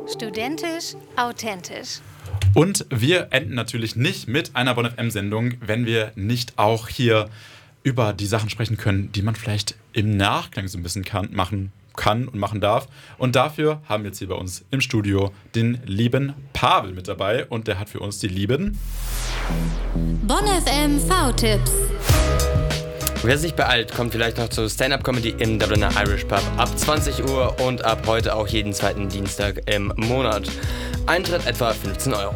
Studentisch, authentisch. Und wir enden natürlich nicht mit einer Bonn FM-Sendung, wenn wir nicht auch hier über die Sachen sprechen können, die man vielleicht im Nachklang so ein bisschen machen kann und machen darf. Und dafür haben wir jetzt hier bei uns im Studio den lieben Pavel mit dabei. Und der hat für uns die lieben Bonn FM V-Tipps. Wer sich beeilt, kommt vielleicht noch zur Stand-Up-Comedy im Dubliner Irish Pub ab 20 Uhr und ab heute auch jeden zweiten Dienstag im Monat. Eintritt etwa 15 Euro.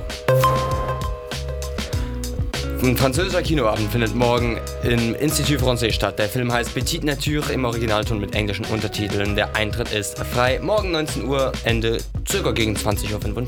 Ein französischer Kinoabend findet morgen im Institut Français statt. Der Film heißt Petite Nature im Originalton mit englischen Untertiteln. Der Eintritt ist frei. Morgen 19 Uhr, Ende circa gegen 20.45 Uhr.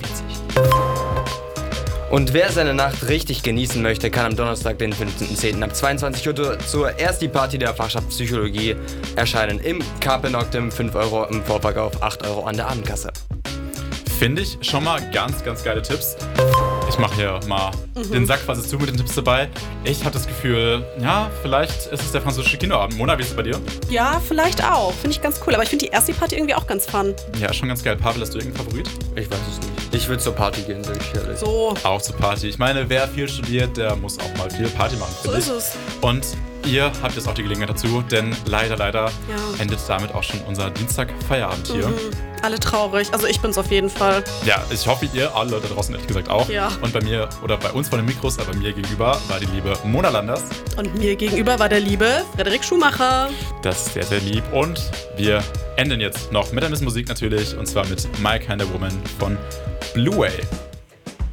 Und wer seine Nacht richtig genießen möchte, kann am Donnerstag, den 15.10. ab 22 Uhr zur Ersti-Party der Fachschaft Psychologie erscheinen im Carpe Noctem. 5 Euro im Vorverkauf, 8 Euro an der Abendkasse. Finde ich schon mal ganz, ganz geile Tipps. Ich mache hier mal den Sack quasi zu mit den Tipps dabei. Ich habe das Gefühl, ja, vielleicht ist es der französische Kinoabend. Mona, wie ist es bei dir? Ja, vielleicht auch. Finde ich ganz cool. Aber ich finde die Ersti-Party irgendwie auch ganz fun. Ja, schon ganz geil. Pavel, hast du irgendeinen Favorit? Ich weiß es nicht. Ich würde zur Party gehen, sag ich ehrlich. So. Auch zur Party. Ich meine, wer viel studiert, der muss auch mal viel Party machen, finde ich. So ist es. Und ihr habt jetzt auch die Gelegenheit dazu, denn leider Ja. endet damit auch schon unser Dienstag-Feierabend hier. Alle traurig. Also ich bin's auf jeden Fall. Ja, ich hoffe, ihr alle da draußen ehrlich gesagt auch. Ja. Und bei mir, oder bei uns von den Mikros, aber mir gegenüber war die liebe Mona Landers. Und mir gegenüber war der liebe Frederik Schumacher. Das ist sehr, sehr lieb. Und wir enden jetzt noch mit ein bisschen Musik natürlich. Und zwar mit My Kind of Woman von Blue Way.